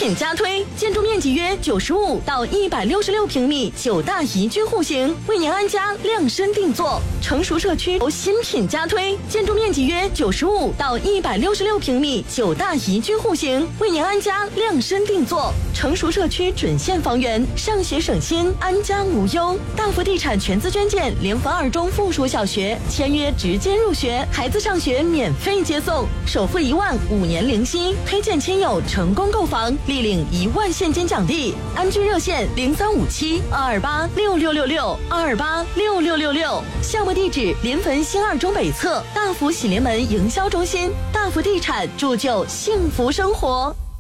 品家推，建筑面积约95到166平米，9大宜居户型，为您安家量身定做。成熟社区新品家推，建筑面积约95到166平米，9大宜居户型，为您安家量身定做。成熟社区准现房源，上学省心，安家无忧。大福地产全资捐建联合2中附属小学，签约直接入学，孩子上学免费接送，首付1万，5年零息，推荐亲友成功购房，立领1万现金奖励。安居热线0357-228-6666，228-6666。项目地址：临汾新2中北侧大福喜临门营销中心。大福地产铸就幸福生活。